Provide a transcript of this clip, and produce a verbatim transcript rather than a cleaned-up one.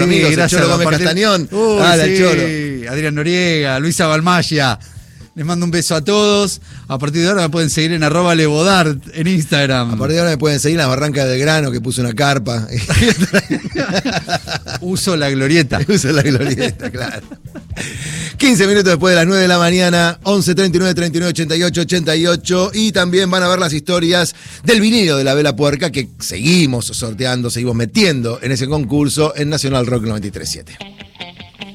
amigos, sí, gracias. el Cholo Gómez Partir... Castañón. Uy, Dale, sí. Cholo. Adrián Noriega, Luisa Balmaya. Les mando un beso a todos. A partir de ahora me pueden seguir en arroba lebodart en Instagram. A partir de ahora me pueden seguir en las barrancas del Grano, que puse una carpa. Uso la glorieta. Uso la glorieta, claro. quince minutos después de las nueve de la mañana, once treinta y nueve, treinta y nueve, ochenta y ocho, ochenta y ocho. Y también van a ver las historias del vinilo de la Vela Puerca, que seguimos sorteando, seguimos metiendo en ese concurso en Nacional Rock noventa y tres punto siete.